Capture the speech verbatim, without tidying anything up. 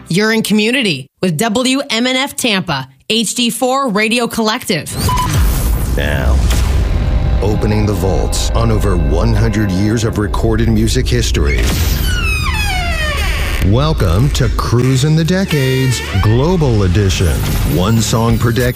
You're in community with W M N F Tampa, H D four Radio Collective. Now, opening the vaults on over one hundred years of recorded music history. Welcome to Cruising the Decades Global Edition. One song per decade.